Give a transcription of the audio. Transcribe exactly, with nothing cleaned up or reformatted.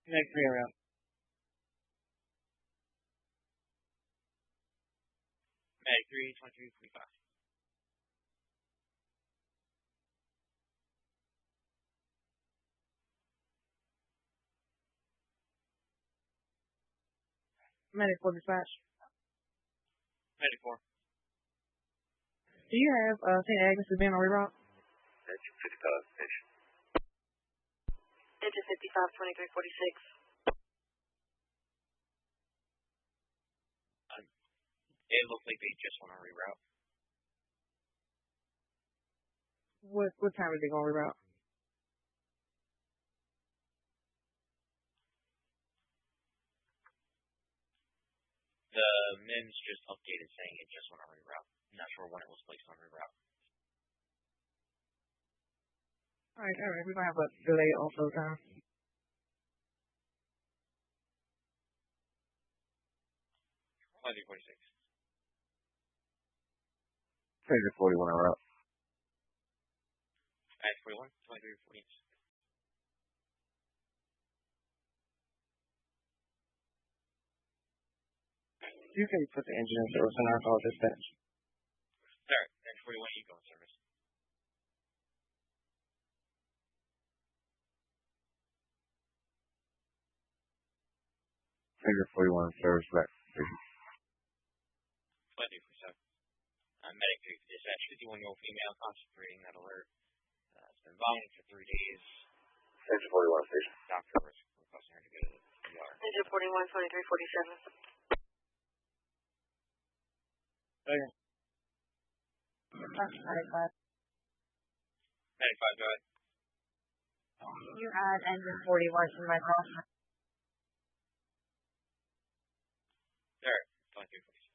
Next three around. Medic three, twenty-three forty-five. Medic four dispatch. Medic four. Do you have uh, Saint Agnes being on reroute? Engine fifty-five, station. Engine fifty-five, twenty-three forty-six. Um, it looks like they just want to reroute. What what time is they going to reroute? The M I Ms just updated saying it just want to reroute. I'm not sure when it was placed on reroute. Alright, alright, we're going to have a delay also time. twenty-three forty-six. Trader forty-one en route. Medic forty-one, twenty-three forty-six. You can put the engine in service and I'll call dispatch. Sir, Medic forty-one, you go in service. Trader forty-one service back. twenty-three forty-seven. Uh, Medic three, dispatch fifty-one-year-old female concentrating that alert. Uh, it's been vomiting for three days. Engine forty-one station. Doctor was requesting her to go to the E R. Engine forty-one, twenty-three forty-seven. Okay. Medic five. Medic five, go ahead. You had engine forty-one in my cross. Sir, twenty-three forty-six.